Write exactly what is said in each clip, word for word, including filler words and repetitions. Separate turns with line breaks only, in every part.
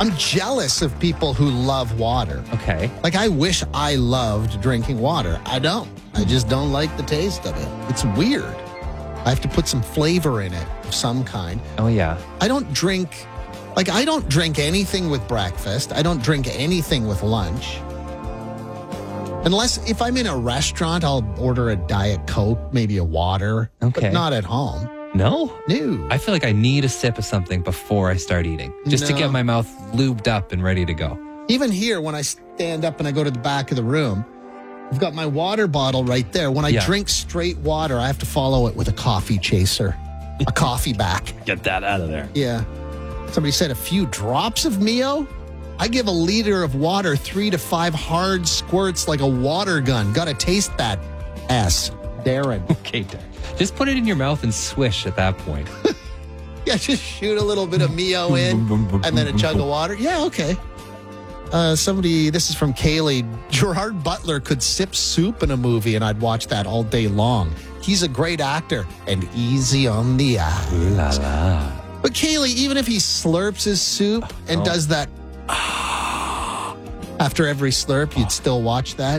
I'm jealous of people who love water.
Okay.
Like, I wish I loved drinking water. I don't. I just don't like the taste of it. It's weird. I have to put some flavor in it of some kind.
Oh, yeah.
I don't drink, like, I don't drink anything with breakfast. I don't drink anything with lunch. Unless, if I'm in a restaurant, I'll order a Diet Coke, maybe a water.
Okay.
But not at home.
No?
No.
I feel like I need a sip of something before I start eating, just to
No.
get my mouth lubed up and ready to go.
Even here, when I stand up and I go to the back of the room, I've got my water bottle right there. When I
Yeah.
drink straight water, I have to follow it with a coffee chaser, a coffee back.
Get that out of there.
Yeah. Somebody said a few drops of Mio. I give a liter of water three to five hard squirts like a water gun. Got to taste that S. Darren.
Okay, Darren. Just put it in your mouth and swish at that point.
Yeah, just shoot a little bit of Mio in and then a chug of water. Yeah, okay. Uh, somebody, this is from Kaylee. Gerard Butler could sip soup in a movie and I'd watch that all day long. He's a great actor and easy on the eyes.
Ooh la la.
But Kaylee, even if he slurps his soup and
Oh.
does that after every slurp, you'd still watch that?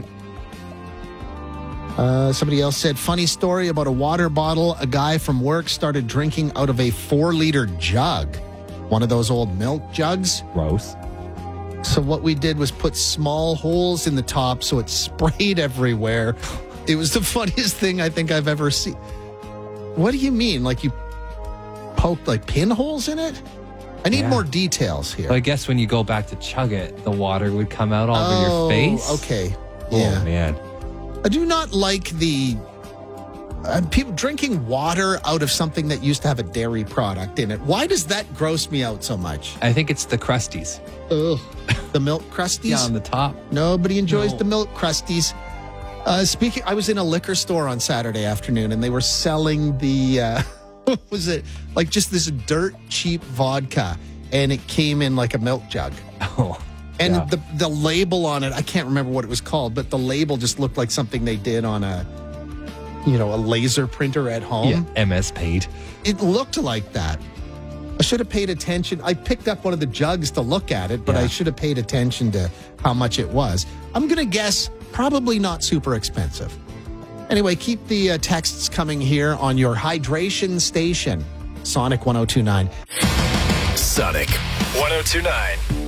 Uh, somebody else said, funny story about a water bottle. A guy from work started drinking out of a four-liter jug. One of those old milk jugs.
Gross.
So what we did was put small holes in the top so it sprayed everywhere. It was the funniest thing I think I've ever seen. What do you mean? Like you poked like pinholes in it? I need
Yeah.
more details here.
So I guess when you go back to chug it, the water would come out all over
Oh,
your face.
okay.
Oh,
Yeah.
man.
I do not like the uh, people drinking water out of something that used to have a dairy product in it. Why does that gross me out so much?
I think it's the crusties.
Ugh. The milk crusties?
Yeah, on the top.
Nobody enjoys
No.
the milk crusties. Uh, speaking, I was in a liquor store on Saturday afternoon, and they were selling the, uh, what was it? Like just this dirt cheap vodka, and it came in like a milk jug.
Oh.
And
yeah.
the the label on it, I can't remember what it was called, but the label just looked like something they did on a, you know, a laser printer at home.
Yeah, M S Paint.
It looked like that. I should have paid attention. I picked up one of the jugs to look at it, but
Yeah.
I should have paid attention to how much it was. I'm going to guess probably not super expensive. Anyway, keep the uh, texts coming here on your hydration station. Sonic one oh two nine.
Sonic one oh two nine.